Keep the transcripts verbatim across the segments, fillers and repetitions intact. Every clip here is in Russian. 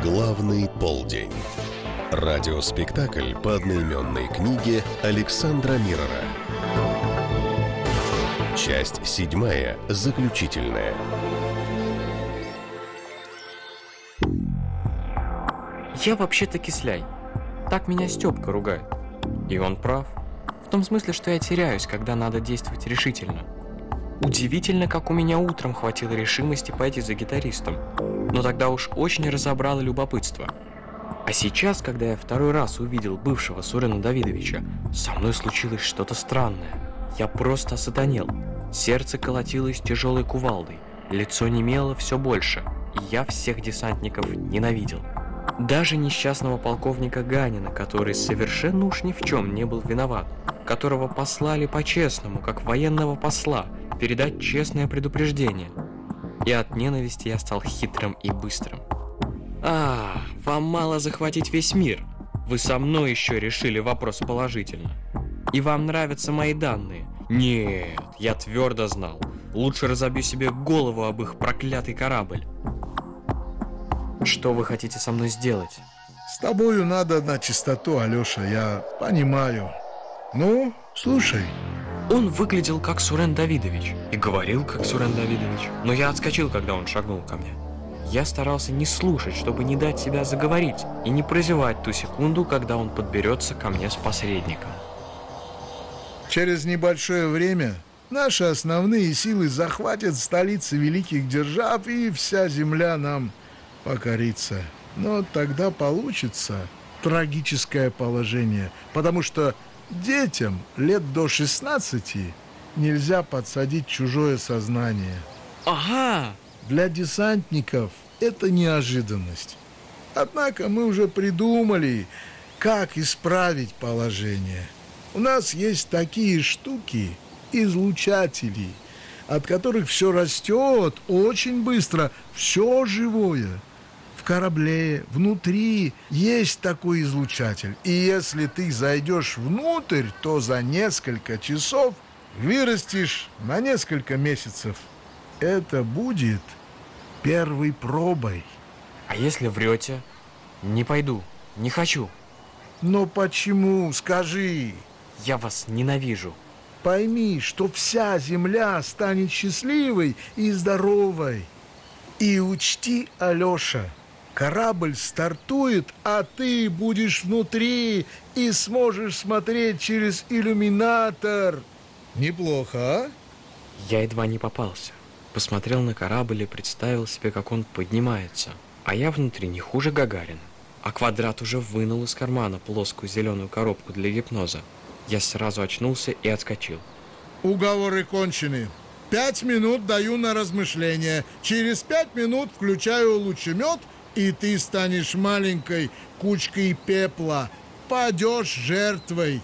Главный полдень. Радиоспектакль по одноименной книге Александра Миррора. Часть седьмая, заключительная. Я вообще-то кисляй. Так меня Степка ругает. И он прав. В том смысле, что я теряюсь, когда надо действовать решительно. Удивительно, как у меня утром хватило решимости пойти за гитаристом. Но тогда уж очень разобрало любопытство. А сейчас, когда я второй раз увидел бывшего Сурена Давидовича, со мной случилось что-то странное. Я просто осатанел. Сердце колотилось тяжелой кувалдой. Лицо немело все больше. И я всех десантников ненавидел. Даже несчастного полковника Ганина, который совершенно уж ни в чем не был виноват, которого послали по-честному, как военного посла, передать честное предупреждение. И от ненависти я стал хитрым и быстрым. А, вам мало захватить весь мир. Вы со мной еще решили вопрос положительно. И вам нравятся мои данные. Нет, я твердо знал. Лучше разобью себе голову об их проклятый корабль. Что вы хотите со мной сделать? С тобою надо на чистоту, Алеша, я понимаю. Ну, слушай. Он выглядел как Сурен Давидович и говорил как Сурен Давидович, но я отскочил, когда он шагнул ко мне. Я старался не слушать, чтобы не дать себя заговорить и не прозевать ту секунду, когда он подберется ко мне с посредником. Через небольшое время наши основные силы захватят столицы великих держав, и вся земля нам покорится. Но тогда получится трагическое положение, потому что детям лет до шестнадцати нельзя подсадить чужое сознание. Ага! Для десантников это неожиданность. Однако мы уже придумали, как исправить положение. У нас есть такие штуки, излучатели, от которых все растет очень быстро, все живое. В корабле внутри есть такой излучатель. И если ты зайдешь внутрь, то за несколько часов вырастешь на несколько месяцев. Это будет первой пробой. А если врете? Не пойду, не хочу. Но почему? Скажи. Я вас ненавижу. Пойми, что вся земля станет счастливой и здоровой. И учти, Алеша, корабль стартует, а ты будешь внутри и сможешь смотреть через иллюминатор. Неплохо, а? Я едва не попался. Посмотрел на корабль и представил себе, как он поднимается. А я внутри не хуже Гагарина. А Квадрат уже вынул из кармана плоскую зеленую коробку для гипноза. Я сразу очнулся и отскочил. Уговоры кончены. Пять минут даю на размышление. Через пять минут включаю лучемет, и ты станешь маленькой кучкой пепла. Падешь жертвой.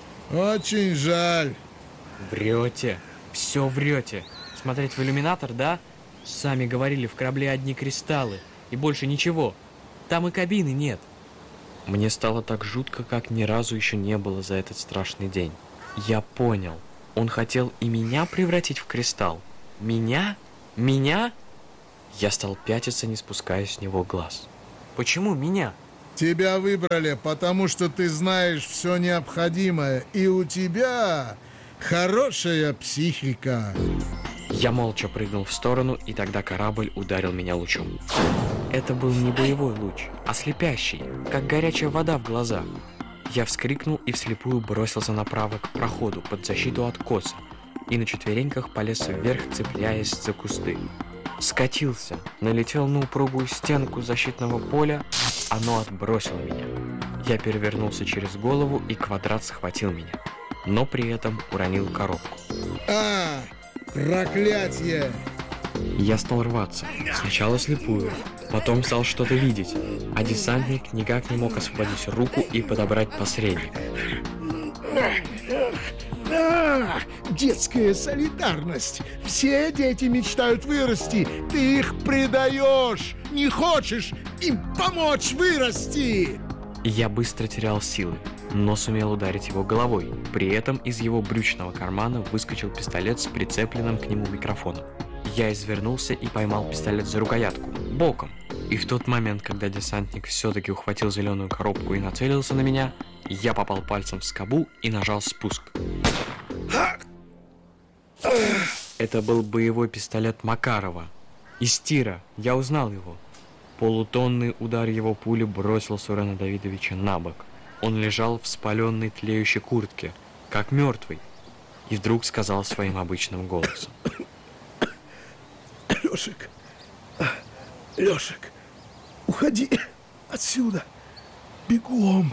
Очень жаль. Врете. Все врете. Смотреть в иллюминатор, да? Сами говорили, в корабле одни кристаллы. И больше ничего. Там и кабины нет. Мне стало так жутко, как ни разу еще не было за этот страшный день. Я понял. Он хотел и меня превратить в кристалл. Меня? Меня? Я стал пятиться, не спуская с него глаз. Почему меня? Тебя выбрали, потому что ты знаешь все необходимое. И у тебя хорошая психика. Я молча прыгнул в сторону, и тогда корабль ударил меня лучом. Это был не боевой луч, а слепящий, как горячая вода в глаза. Я вскрикнул и вслепую бросился направо к проходу под защиту откоса и на четвереньках полез вверх, цепляясь за кусты. Скатился, налетел на упругую стенку защитного поля, оно отбросило меня. Я перевернулся через голову, и Квадрат схватил меня, но при этом уронил коробку. А, проклятье! Я стал рваться, сначала слепую, потом стал что-то видеть, а десантник никак не мог освободить руку и подобрать посредника. А, детская солидарность. Все дети мечтают вырасти. Ты их предаешь. Не хочешь им помочь вырасти. Я быстро терял силы, но сумел ударить его головой. При этом из его брючного кармана выскочил пистолет с прицепленным к нему микрофоном. Я извернулся и поймал пистолет за рукоятку, боком. И в тот момент, когда десантник все-таки ухватил зеленую коробку и нацелился на меня, я попал пальцем в скобу и нажал спуск. Это был боевой пистолет Макарова. Из тира. Я узнал его. Полутонный удар его пули бросил Сурена Давидовича на бок. Он лежал в спаленной тлеющей куртке, как мертвый, и вдруг сказал своим обычным голосом: Лешек, Лешек, уходи отсюда, бегом.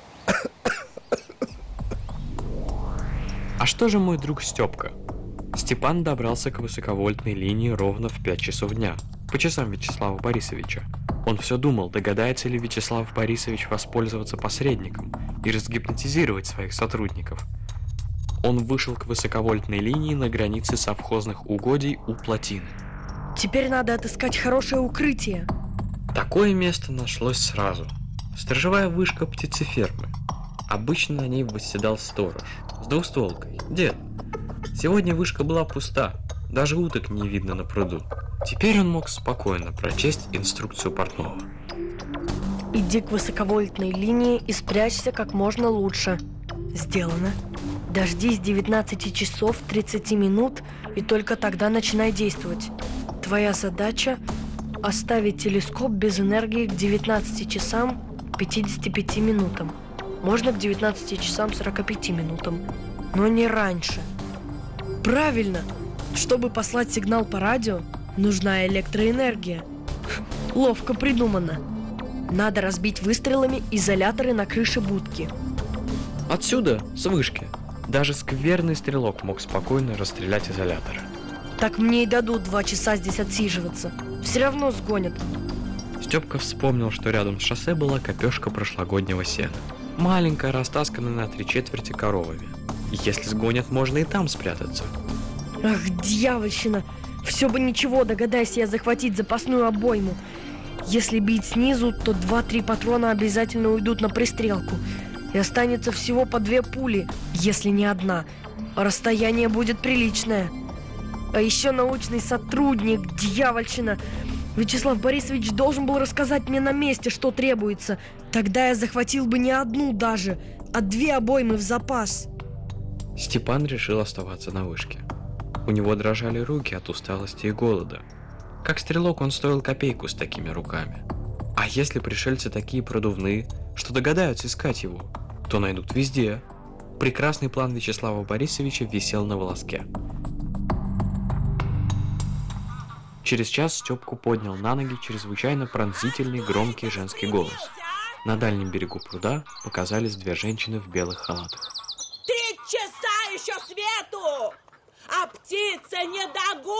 А что же мой друг Степка? Степан добрался к высоковольтной линии ровно в пять часов дня, по часам Вячеслава Борисовича. Он все думал, догадается ли Вячеслав Борисович воспользоваться посредником и разгипнотизировать своих сотрудников. Он вышел к высоковольтной линии на границе совхозных угодий у плотины. Теперь надо отыскать хорошее укрытие. Такое место нашлось сразу. Сторожевая вышка птицефермы. Обычно на ней восседал сторож с двустволкой, дед. Сегодня вышка была пуста, даже уток не видно на пруду. Теперь он мог спокойно прочесть инструкцию портного. Иди к высоковольтной линии и спрячься как можно лучше. Сделано. Дождись девятнадцати часов тридцати минут и только тогда начинай действовать. Твоя задача – оставить телескоп без энергии к девятнадцати часам пятидесяти пяти минутам. Можно к девятнадцати часам сорока пяти минутам, но не раньше. Правильно! Чтобы послать сигнал по радио, нужна электроэнергия. Ловко придумано. Надо разбить выстрелами изоляторы на крыше будки. Отсюда, с вышки, даже скверный стрелок мог спокойно расстрелять изоляторы. Так мне и дадут два часа здесь отсиживаться. Все равно сгонят. Степка вспомнил, что рядом с шоссе была копешка прошлогоднего сена. Маленькая, растасканная на три четверти коровами. Если сгонят, можно и там спрятаться. Ах, дьявольщина! Все бы ничего, догадайся я захватить запасную обойму. Если бить снизу, то два-три патрона обязательно уйдут на пристрелку. И останется всего по две пули, если не одна. Расстояние будет приличное. А еще научный сотрудник, дьявольщина. Вячеслав Борисович должен был рассказать мне на месте, что требуется. Тогда я захватил бы не одну даже, а две обоймы в запас. Степан решил оставаться на вышке. У него дрожали руки от усталости и голода. Как стрелок он стоил копейку с такими руками. А если пришельцы такие продувные, что догадаются искать его, то найдут везде. Прекрасный план Вячеслава Борисовича висел на волоске. Через час Степку поднял на ноги чрезвычайно пронзительный громкий женский голос. На дальнем берегу пруда показались две женщины в белых халатах. Три часа еще свету, а птицы недогуленные!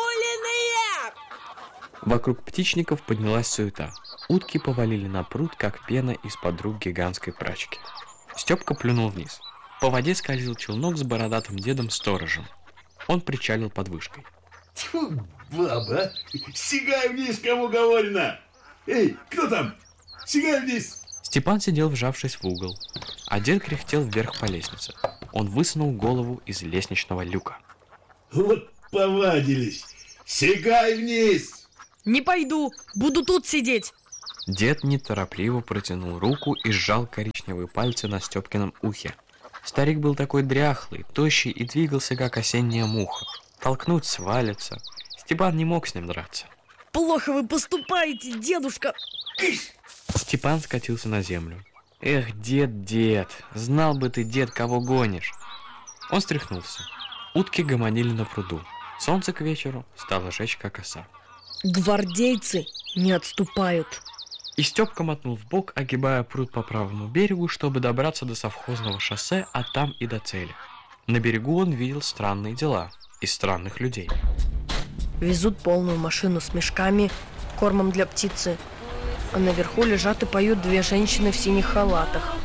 Вокруг птичников поднялась суета. Утки повалили на пруд, как пена из-под рук гигантской прачки. Степка плюнул вниз. По воде скользил челнок с бородатым дедом-сторожем. Он причалил под вышкой. Тьфу, баба, стегай вниз, кому говорено! Эй, кто там? Стегай вниз! Степан сидел, вжавшись в угол, а дед кряхтел вверх по лестнице. Он высунул голову из лестничного люка. Вот повадились! Стегай вниз! Не пойду, буду тут сидеть. Дед неторопливо протянул руку и сжал коричневые пальцы на Степкином ухе. Старик был такой дряхлый, тощий и двигался, как осенняя муха. Толкнуть свалится. Степан не мог с ним драться. Плохо вы поступаете, дедушка. Степан скатился на землю. Эх, дед, дед, знал бы ты, дед, кого гонишь. Он стряхнулся. Утки гомонили на пруду. Солнце к вечеру стало жечь, как оса. Гвардейцы не отступают. И Степка мотнул в бок, огибая пруд по правому берегу, чтобы добраться до совхозного шоссе, а там и до цели. На берегу он видел странные дела и странных людей. Везут полную машину с мешками, кормом для птицы. А наверху лежат и поют две женщины в синих халатах.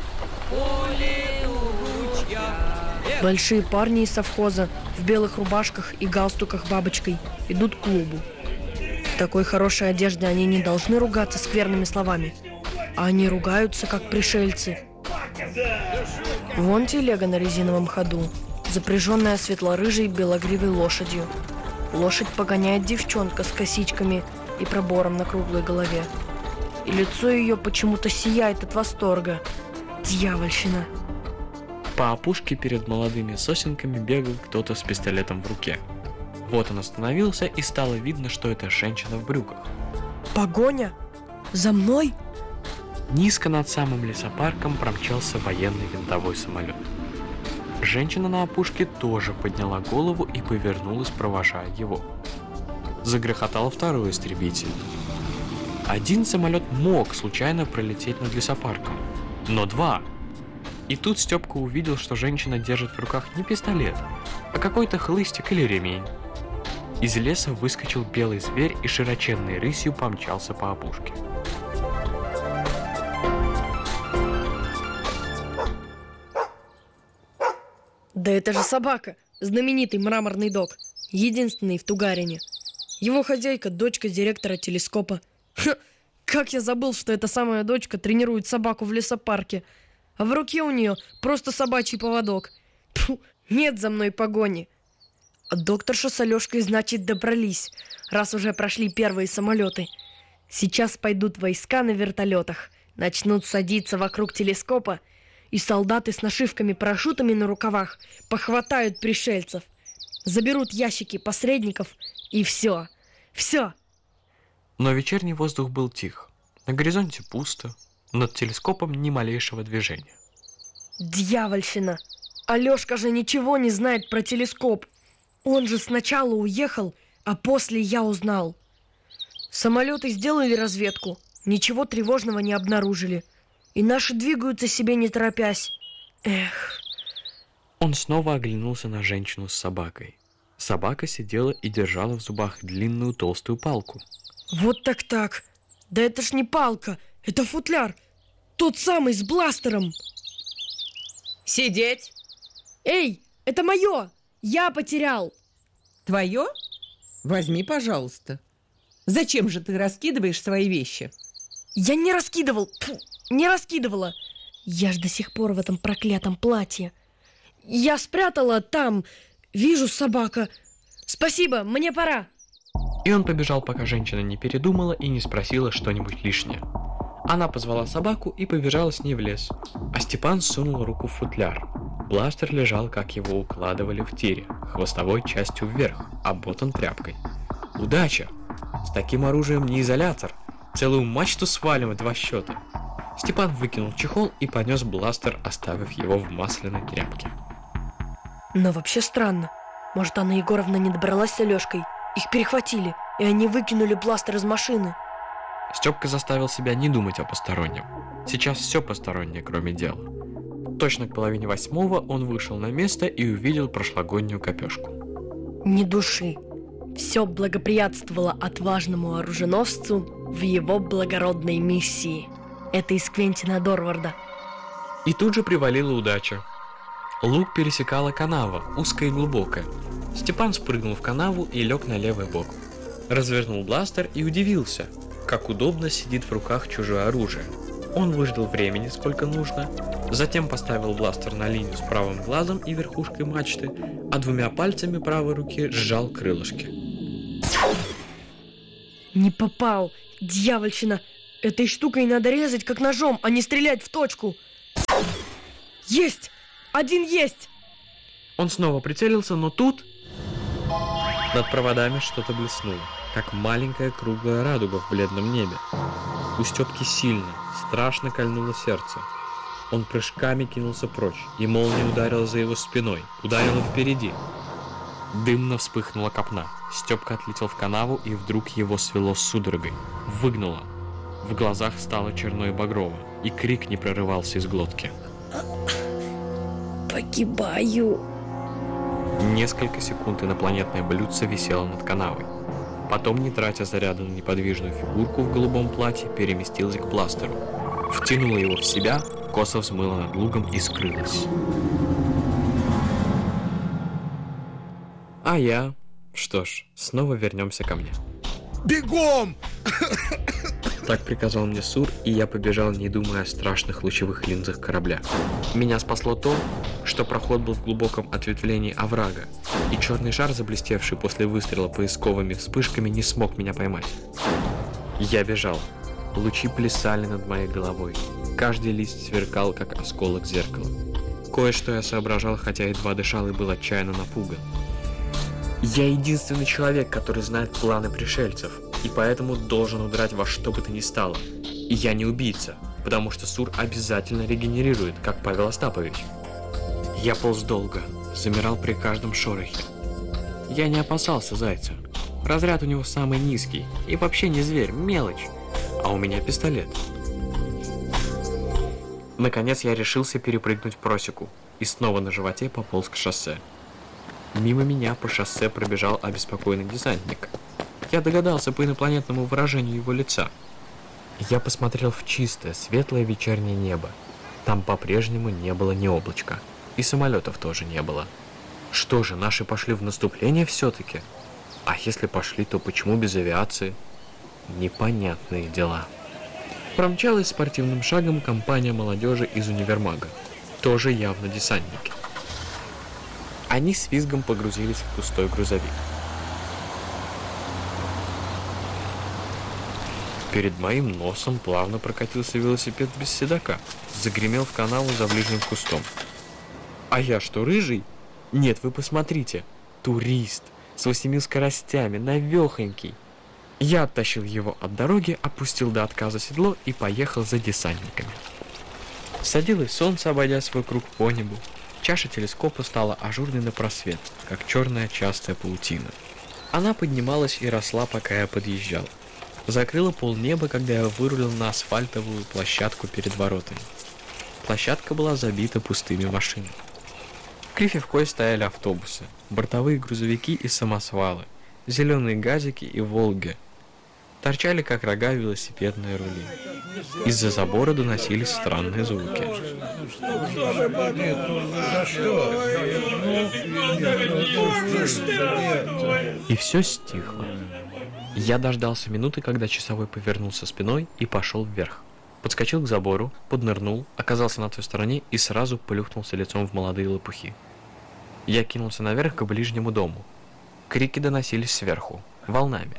Большие парни из совхоза в белых рубашках и галстуках бабочкой идут к клубу. В такой хорошей одежде они не должны ругаться скверными словами, а они ругаются, как пришельцы. Вон телега на резиновом ходу, запряженная светло-рыжей белогривой лошадью. Лошадь погоняет девчонка с косичками и пробором на круглой голове. и лицо ее почему-то сияет от восторга. Дьявольщина. По опушке перед молодыми сосенками бегал кто-то с пистолетом в руке. Вот он остановился, и стало видно, что это женщина в брюках. Погоня? За мной? Низко над самым лесопарком промчался военный винтовой самолет. Женщина на опушке тоже подняла голову и повернулась, провожая его. Загрохотал второй истребитель. Один самолет мог случайно пролететь над лесопарком, но два. И тут Степка увидел, что женщина держит в руках не пистолет, а какой-то хлыстик или ремень. Из леса выскочил белый зверь и широченной рысью помчался по опушке. Да это же собака, знаменитый мраморный дог, единственный в Тугарине. Его хозяйка – дочка директора телескопа. Ха, как я забыл, что эта самая дочка тренирует собаку в лесопарке, а в руке у нее просто собачий поводок. Тьфу, нет за мной погони. А докторша с Алешкой, значит, добрались, раз уже прошли первые самолеты. Сейчас пойдут войска на вертолетах, начнут садиться вокруг телескопа, и солдаты с нашивками-парашютами на рукавах похватают пришельцев, заберут ящики посредников, и все, все. Но вечерний воздух был тих. На горизонте пусто, над телескопом ни малейшего движения. Дьявольщина! Алешка же ничего не знает про телескоп. Он же сначала уехал, а после я узнал. Самолеты сделали разведку, ничего тревожного не обнаружили. И наши двигаются себе не торопясь. Эх. Он снова оглянулся на женщину с собакой. Собака сидела и держала в зубах длинную толстую палку. Вот так-так. Да это ж не палка, это футляр. Тот самый с бластером. Сидеть. Эй, это мое. Я потерял. Твое? Возьми, пожалуйста. Зачем же ты раскидываешь свои вещи? Я не раскидывал. Фу, не раскидывала. Я ж до сих пор в этом проклятом платье. Я спрятала там. Вижу, собака. Спасибо, мне пора. И он побежал, пока женщина не передумала и не спросила что-нибудь лишнее. Она позвала собаку и побежала с ней в лес. А Степан сунул руку в футляр. Бластер лежал, как его укладывали в тире, хвостовой частью вверх, обмотан тряпкой. Удача! С таким оружием не изолятор. Целую мачту свалим в два счета. Степан выкинул чехол и понес бластер, оставив его в масляной тряпке. Но вообще странно. Может, Анна Егоровна не добралась с Алешкой? Их перехватили, и они выкинули бластер из машины. Степка заставил себя не думать о постороннем. Сейчас все постороннее, кроме дела. Точно к половине восьмого он вышел на место и увидел прошлогоднюю копешку. Ни души. Все благоприятствовало отважному оруженосцу в его благородной миссии. Это из Квентина Дорварда. И тут же привалила удача. Луг пересекала канава, узкая и глубокая. Степан спрыгнул в канаву и лег на левый бок. Развернул бластер и удивился, как удобно сидит в руках чужое оружие. Он выждал времени, сколько нужно, затем поставил бластер на линию с правым глазом и верхушкой мачты, а двумя пальцами правой руки сжал крылышки. Не попал, дьявольщина! Этой штукой надо резать как ножом, а не стрелять в точку. Есть! Один есть! Он снова прицелился, но тут над проводами что-то блеснуло, как маленькая круглая радуга в бледном небе. У Степки сильно, страшно кольнуло сердце. Он прыжками кинулся прочь, и молния ударила за его спиной, ударила впереди. Дымно вспыхнула копна. Степка отлетел в канаву, и вдруг его свело судорогой. Выгнуло. В глазах стало черно и багрово, и крик не прорывался из глотки. Погибаю. Несколько секунд инопланетное блюдце висело над канавой. Потом, не тратя заряда на неподвижную фигурку в голубом платье, переместилась к бластеру. Втянула его в себя, косо взмыла над лугом и скрылась. А я... Что ж, снова вернемся ко мне. Бегом! Так приказал мне Сур, и я побежал, не думая о страшных лучевых линзах корабля. Меня спасло то, что проход был в глубоком ответвлении оврага, и черный шар, заблестевший после выстрела поисковыми вспышками, не смог меня поймать. Я бежал. Лучи плясали над моей головой. Каждый лист сверкал, как осколок зеркала. Кое-что я соображал, хотя едва дышал и был отчаянно напуган. Я единственный человек, который знает планы пришельцев, и поэтому должен удрать во что бы то ни стало. И я не убийца, потому что Сур обязательно регенерирует, как Павел Остапович. Я полз долго, замирал при каждом шорохе. Я не опасался зайца. Разряд у него самый низкий, и вообще не зверь, мелочь. А у меня пистолет. Наконец я решился перепрыгнуть просеку и снова на животе пополз к шоссе. Мимо меня по шоссе пробежал обеспокоенный десантник. Я догадался по инопланетному выражению его лица. Я посмотрел в чистое, светлое вечернее небо. Там по-прежнему не было ни облачка. И самолетов тоже не было. Что же, наши пошли в наступление все-таки? А если пошли, то почему без авиации? Непонятные дела. Промчалась спортивным шагом компания молодежи из универмага. Тоже явно десантники. Они с визгом погрузились в пустой грузовик. Перед моим носом плавно прокатился велосипед без седока. Загремел в канаву за ближним кустом. А я что, рыжий? Нет, вы посмотрите. Турист. С восемью скоростями, навехонький. Я оттащил его от дороги, опустил до отказа седло и поехал за десантниками. Садилось солнце, обойдясь вокруг по небу. Чаша телескопа стала ажурной на просвет, как черная частая паутина. Она поднималась и росла, пока я подъезжал. Закрыла полнеба, когда я вырулил на асфальтовую площадку перед воротами. Площадка была забита пустыми машинами. В Клиффе стояли автобусы, бортовые грузовики и самосвалы, зеленые газики и «Волги». Торчали, как рога, велосипедные рули. Из-за забора доносились странные звуки. И все стихло. Я дождался минуты, когда часовой повернулся спиной и пошел вверх. Подскочил к забору, поднырнул, оказался на той стороне и сразу плюхнулся лицом в молодые лопухи. Я кинулся наверх к ближнему дому. Крики доносились сверху, волнами.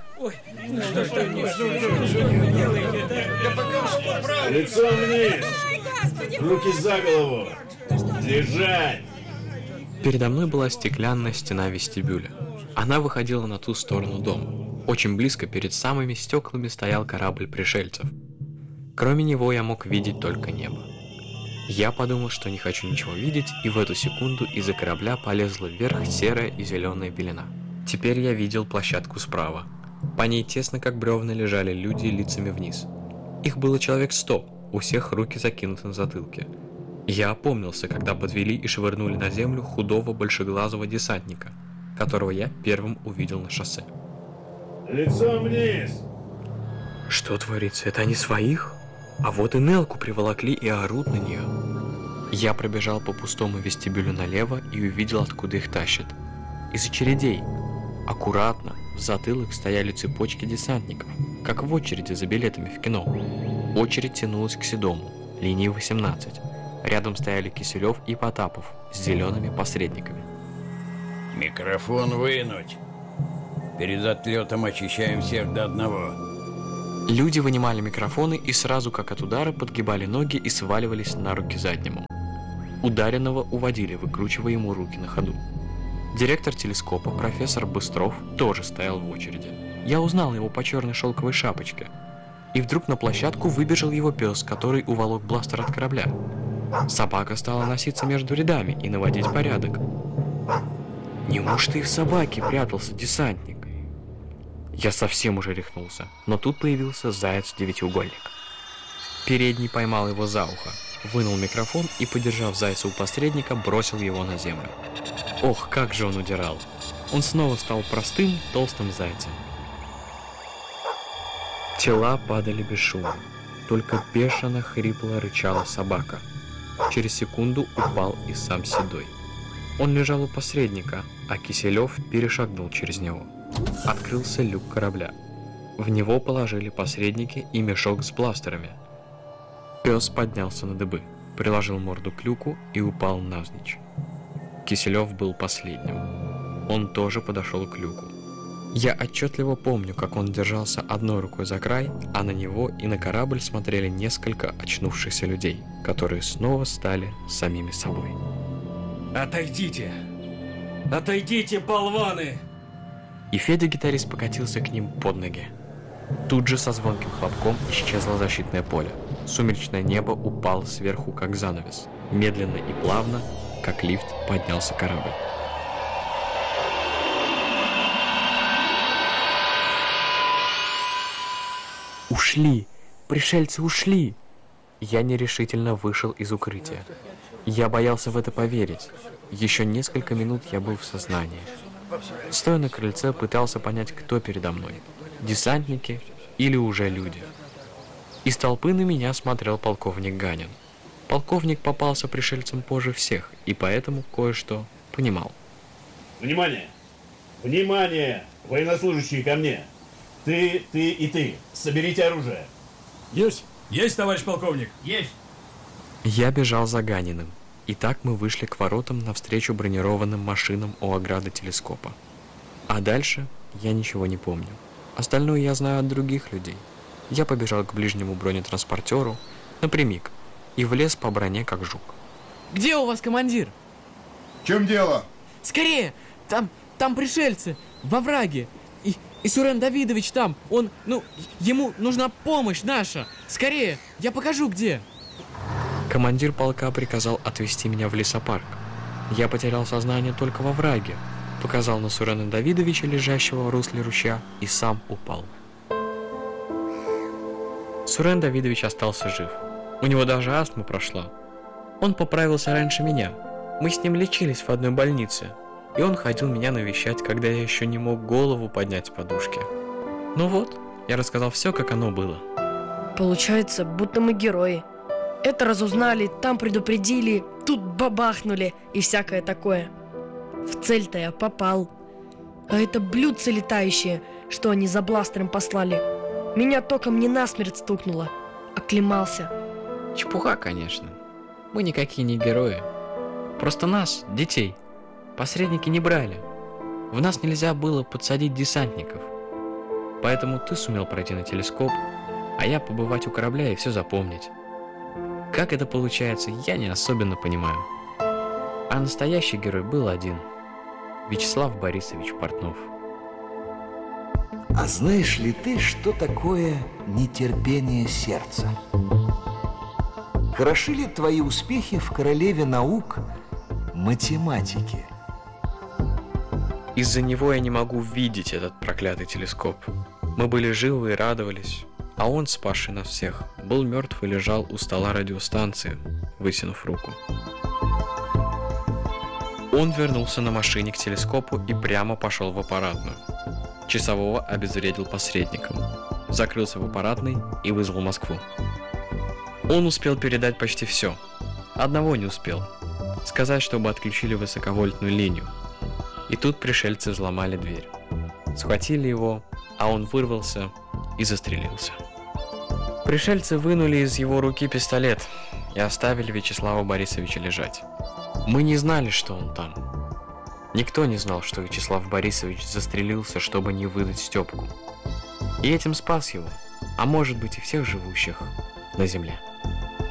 Лицом вниз! Руки за голову! Лежать! Передо мной была стеклянная стена вестибюля. Она выходила на ту сторону дома. Очень близко перед самыми стеклами стоял корабль пришельцев. Кроме него я мог видеть только небо. Я подумал, что не хочу ничего видеть, и в эту секунду из-за корабля полезла вверх серая и зеленая пелена. Теперь я видел площадку справа. По ней тесно, как бревна, лежали люди лицами вниз. Их было человек сто, у всех руки закинуты на затылке. Я опомнился, когда подвели и швырнули на землю худого большеглазого десантника, которого я первым увидел на шоссе. Лицом вниз! Что творится? Это они своих? А вот и Нелку приволокли и орут на нее. Я пробежал по пустому вестибюлю налево и увидел, откуда их тащат. Из очередей. Аккуратно, в затылок стояли цепочки десантников, как в очереди за билетами в кино. Очередь тянулась к Седому, линии восемнадцать. Рядом стояли Киселев и Потапов с зелеными посредниками. Микрофон вынуть. Перед отлетом очищаем всех до одного. Люди вынимали микрофоны и сразу, как от удара, подгибали ноги и сваливались на руки заднему. Ударенного уводили, выкручивая ему руки на ходу. Директор телескопа, профессор Быстров, тоже стоял в очереди. Я узнал его по черной шелковой шапочке. И вдруг на площадку выбежал его пес, который уволок бластер от корабля. Собака стала носиться между рядами и наводить порядок. Неужто и в собаке прятался десантник? Я совсем уже рехнулся, но тут появился заяц-девятиугольник. Передний поймал его за ухо, вынул микрофон и, подержав зайца у посредника, бросил его на землю. Ох, как же он удирал! Он снова стал простым, толстым зайцем. Тела падали без шума, только бешено хрипло рычала собака. Через секунду упал и сам Седой. Он лежал у посредника, а Киселев перешагнул через него. Открылся люк корабля. В него положили посредники и мешок с бластерами. Пес поднялся на дыбы, приложил морду к люку и упал навзничь. Киселев был последним. Он тоже подошел к люку. Я отчетливо помню, как он держался одной рукой за край, а на него и на корабль смотрели несколько очнувшихся людей, которые снова стали самими собой. Отойдите! Отойдите, болваны! И Федя-гитарист покатился к ним под ноги. Тут же со звонким хлопком исчезло защитное поле. Сумеречное небо упало сверху, как занавес. Медленно и плавно, как лифт, поднялся корабль. Ушли! Пришельцы ушли! Я нерешительно вышел из укрытия. Я боялся в это поверить. Еще несколько минут я был в сознании. Стоя на крыльце, пытался понять, кто передо мной. Десантники или уже люди. Из толпы на меня смотрел полковник Ганин. Полковник попался пришельцам позже всех, и поэтому кое-что понимал. Внимание! Внимание! Военнослужащие, ко мне! Ты, ты и ты. Соберите оружие. Есть! Есть, товарищ полковник! Есть! Я бежал за Ганиным. И так мы вышли к воротам навстречу бронированным машинам у ограды телескопа. А дальше я ничего не помню. Остальное я знаю от других людей. Я побежал к ближнему бронетранспортеру напрямик и влез по броне, как жук. Где у вас командир? В чем дело? Скорее! Там, там пришельцы, во враге. И, и Сурен Давидович там. Он, ну, ему нужна помощь наша. Скорее, я покажу где. Командир полка приказал отвезти меня в лесопарк. Я потерял сознание только во враге, показал на Сурена Давидовича, лежащего в русле ручья, и сам упал. Сурен Давидович остался жив. У него даже астма прошла. Он поправился раньше меня. Мы с ним лечились в одной больнице, и он ходил меня навещать, когда я еще не мог голову поднять с подушки. Ну вот, я рассказал все, как оно было. Получается, будто мы герои. Это разузнали, там предупредили, тут бабахнули и всякое такое. В цель-то я попал. А это блюдце летающее, что они за бластером послали, меня током не насмерть стукнуло, оклемался. Чепуха, конечно. Мы никакие не герои. Просто нас, детей, посредники не брали. В нас нельзя было подсадить десантников. Поэтому ты сумел пройти на телескоп, а я побывать у корабля и все запомнить. Как это получается, я не особенно понимаю. А настоящий герой был один. Вячеслав Борисович Портнов. А знаешь ли ты, что такое нетерпение сердца? Хороши ли твои успехи в королеве наук математики? Из-за него я не могу видеть этот проклятый телескоп. Мы были живы и радовались. А он, спасший нас всех, был мертв и лежал у стола радиостанции, вытянув руку. Он вернулся на машине к телескопу и прямо пошел в аппаратную. Часового обезвредил посредником, закрылся в аппаратной и вызвал Москву. Он успел передать почти все. Одного не успел. Сказать, чтобы отключили высоковольтную линию. И тут пришельцы взломали дверь. Схватили его, а он вырвался и застрелился. Пришельцы вынули из его руки пистолет и оставили Вячеслава Борисовича лежать. Мы не знали, что он там. Никто не знал, что Вячеслав Борисович застрелился, чтобы не выдать Степку. И этим спас его, а может быть и всех живущих на земле.